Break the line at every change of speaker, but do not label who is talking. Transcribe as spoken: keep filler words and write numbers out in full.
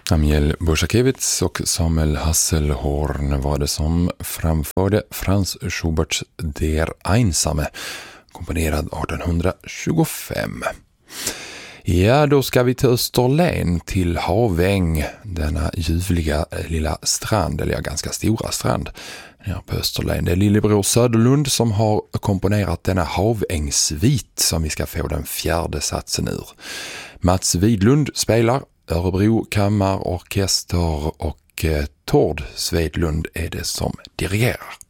Amiel Borsakiewicz och Samuel Hasselhorn var det som framförde Franz Schuberts Der Einsame, komponerad arton tjugofem. Ja, då ska vi till Österlen, till Haväng, denna ljuvliga lilla strand, eller ja, ganska stora strand här på Österlen. Det är lillebror Söderlund som har komponerat denna Havängssvit som vi ska få den fjärde satsen ur. Mats Widlund spelar, Örebro kammarorkester och eh, Tord Svedlund är det som dirigerar.